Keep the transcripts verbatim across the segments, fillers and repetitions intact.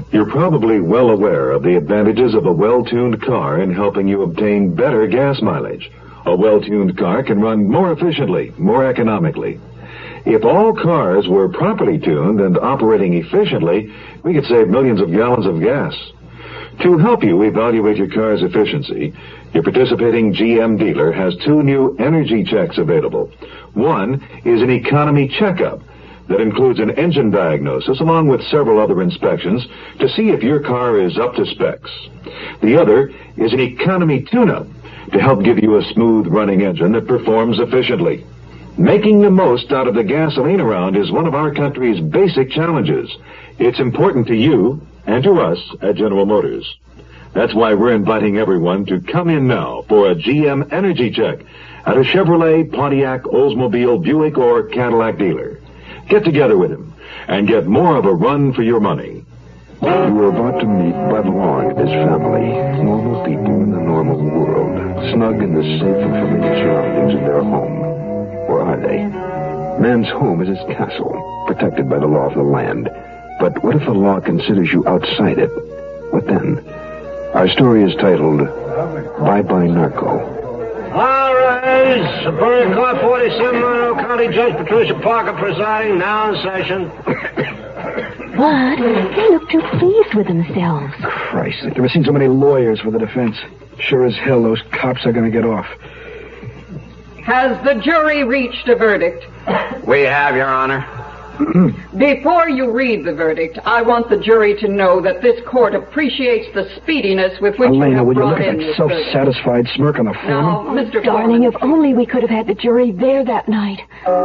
You're probably well aware of the advantages of a well-tuned car in helping you obtain better gas mileage. A well-tuned car can run more efficiently, more economically. If all cars were properly tuned and operating efficiently, we could save millions of gallons of gas. To help you evaluate your car's efficiency, your participating G M dealer has two new energy checks available. One is an economy checkup that includes an engine diagnosis along with several other inspections to see if your car is up to specs. The other is an economy tune-up to help give you a smooth-running engine that performs efficiently. Making the most out of the gasoline around is one of our country's basic challenges. It's important to you and to us at General Motors. That's why we're inviting everyone to come in now for a G M energy check at a Chevrolet, Pontiac, Oldsmobile, Buick, or Cadillac dealer. Get together with him and get more of a run for your money. You are about to meet Bud Long and his family. Normal people in the normal world, snug in the safe and familiar surroundings of their home. Or are they? Man's home is his castle, protected by the law of the land. But what if the law considers you outside it? What then? Our story is titled, Bye-Bye Narco. All right, Superior Court forty-seven, Monroe County Judge Patricia Parker presiding, now in session. What? They look too pleased with themselves. Christ, I've never seen so many lawyers for the defense. Sure as hell those cops are going to get off. Has the jury reached a verdict? We have, Your Honor. Before you read the verdict, I want the jury to know that this court appreciates the speediness with which Elena, you have will you brought look at in that this self-satisfied smirk on the verdict. Now, foreman? Mister Darling, Foreman, if only we could have had the jury there that night.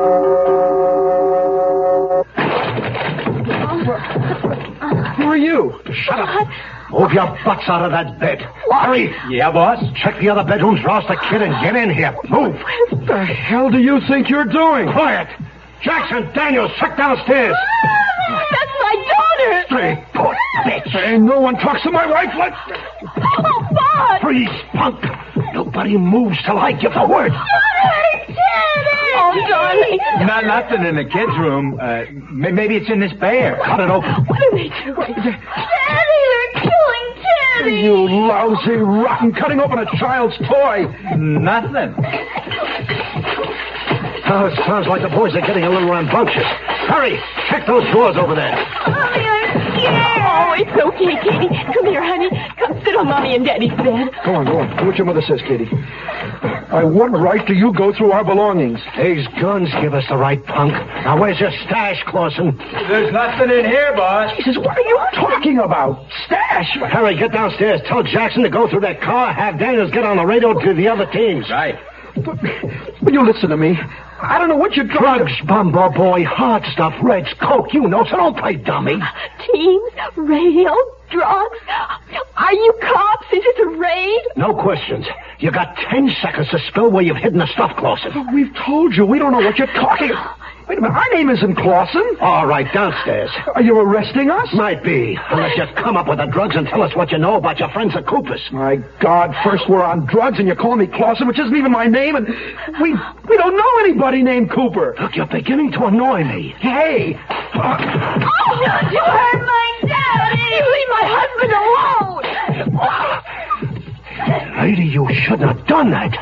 Who are you? Shut up. Move your butts out of that bed. Hurry. Yeah, boss. Check the other bedrooms, rouse the kid, and get in here. Move. What the hell do you think you're doing? Quiet. Jackson, Daniels, check downstairs. That's my daughter! Stay put, bitch. Ain't no one talks to my wife like... Oh, Bud! Freeze, punk. Nobody moves till I give the word. Daddy! Oh, darling. Not nothing in the kids' room. Uh, maybe it's in this bear. Cut it open. What are they doing? Daddy, they're killing Teddy! You lousy, rotten, cutting open a child's toy. Nothing. Oh, it sounds like the boys are getting a little rambunctious. Hurry, check those drawers over there. Mommy, I'm scared. Oh, it's okay, Katie. Come here, honey. Come sit on Mommy and Daddy's bed. Go on, go on. Do what your mother says, Katie. By what right do you go through our belongings? These guns give us the right, punk. Now, where's your stash, Clausen? There's nothing in here, boss. Jesus, what are you talking about? Stash? Hurry, get downstairs. Tell Jackson to go through that car. Have Daniels get on the radio to the other teams. Right. But, will you listen to me? I don't know what you're trying Drugs, Bumbo boy, hard stuff, Reds, coke, you know, so don't play dummy. Teens, radio, drugs. Are you cops? Is it a raid? No questions. You got ten seconds to spill where you've hidden the stuff, Clausen. But we've told you. We don't know what you're talking about. Wait a minute. Our name isn't Clausen. All right, downstairs. Are you arresting us? Might be, unless you come up with the drugs and tell us what you know about your friends at Cooper's. My God, first we're on drugs and you're calling me Clausen, which isn't even my name, and we we don't know anybody named Cooper. Look, you're beginning to annoy me. Hey! Oh, don't you hurt my daddy! Leave my husband alone! Lady, you shouldn't have done that.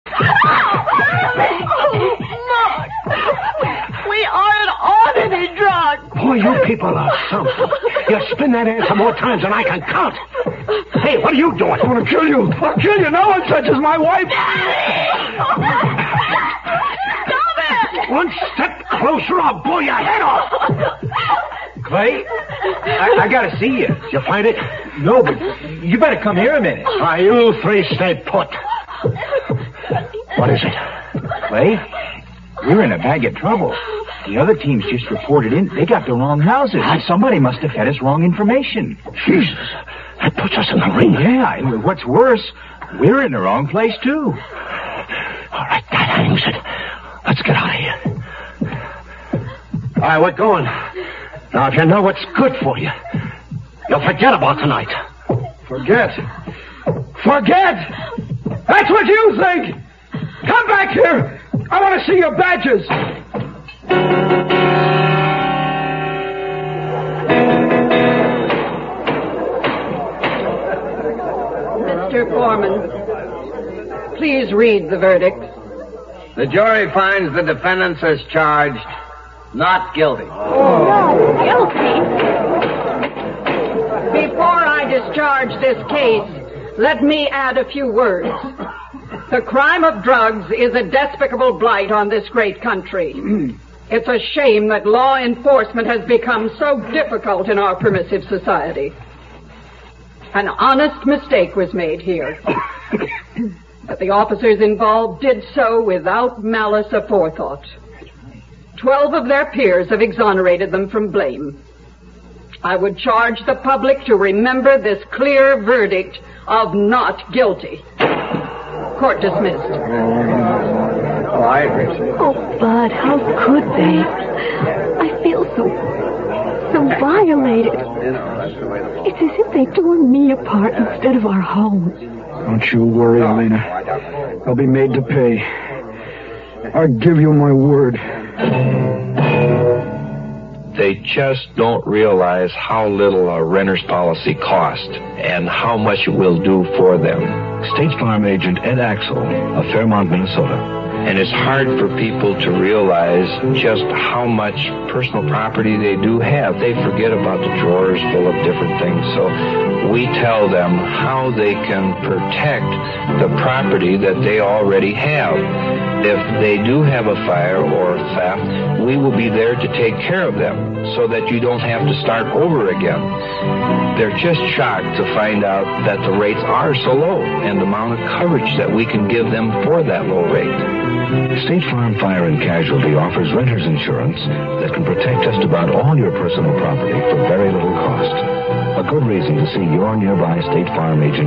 We aren't on any drugs. Boy, you people are something. You spin that answer more times than I can count. Hey, what are you doing? I'm going to kill you. I'll kill you. No one touches my wife. Stop it! One step closer, I'll blow your head off. Clay, I, I gotta see you. Did you find it? No, but you better come here a minute. Are you three stay put? What is it? Clay, we're in a bag of trouble. The other teams just reported in. They got the wrong houses. Somebody must have fed us wrong information. Jesus, that puts us in the ring. Yeah, and what's worse, we're in the wrong place, too. All right, that hangs it. Let's get out of here. All right, we're going. Now, if you know what's good for you, you'll forget about tonight. Forget? Forget? That's what you think! Come back here! I want to see your badges! Mister Foreman, please read the verdict. The jury finds the defendants as charged not guilty. No, guilty. Before I discharge this case, let me add a few words. The crime of drugs is a despicable blight on this great country. It's a shame that law enforcement has become so difficult in our permissive society. An honest mistake was made here. But the officers involved did so without malice aforethought. Twelve of their peers have exonerated them from blame. I would charge the public to remember this clear verdict of not guilty. Court dismissed. Oh, I agree. Oh, Bud, how could they? I feel so, so violated. It's as if they tore me apart instead of our home. Don't you worry, Elena. I'll be made to pay. I give you my word. They just don't realize how little a renter's policy costs and how much it will do for them. State Farm agent Ed Axel of Fairmont, Minnesota. And it's hard for people to realize just how much personal property they do have. They forget about the drawers full of different things. So we tell them how they can protect the property that they already have. If they do have a fire or theft, we will be there to take care of them so that you don't have to start over again. They're just shocked to find out that the rates are so low and the amount of coverage that we can give them for that low rate. State Farm Fire and Casualty offers renter's insurance that can protect just about all your personal property for very little cost. A good reason to see your nearby State Farm agent